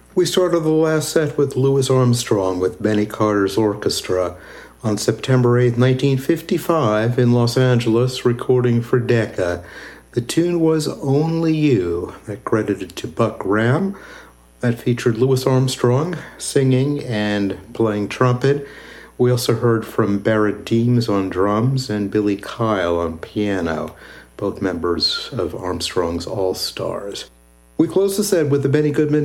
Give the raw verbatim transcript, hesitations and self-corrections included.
We started the last set with Louis Armstrong with Benny Carter's Orchestra on September eighth, nineteen fifty-five in Los Angeles, recording for Decca. The tune was Only You, that credited to Buck Graham. That featured Louis Armstrong singing and playing trumpet. We also heard from Barrett Deems on drums and Billy Kyle on piano, both members of Armstrong's All-Stars. We close the set with the Benny Goodman